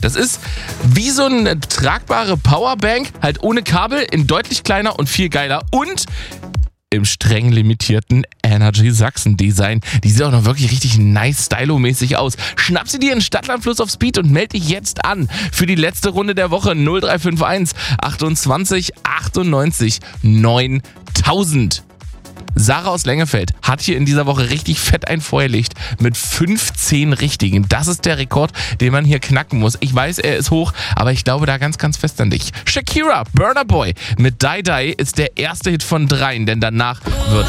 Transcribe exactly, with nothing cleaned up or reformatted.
Das ist wie so eine tragbare Powerbank, halt ohne Kabel, in deutlich kleiner und viel geiler und im streng limitierten Energy Sachsen Design. Die sieht auch noch wirklich richtig nice stylo-mäßig aus. Schnapp sie dir in Stadtlandfluss auf Speed und melde dich jetzt an für die letzte Runde der Woche. null drei fünf eins achtundzwanzig achtundneunzig neuntausend. Sarah aus Lengefeld hat hier in dieser Woche richtig fett ein Feuerlicht mit fünfzehn Richtigen. Das ist der Rekord, den man hier knacken muss. Ich weiß, er ist hoch, aber ich glaube da ganz, ganz fest an dich. Shakira, Burna Boy mit Die Die ist der erste Hit von dreien, denn danach wird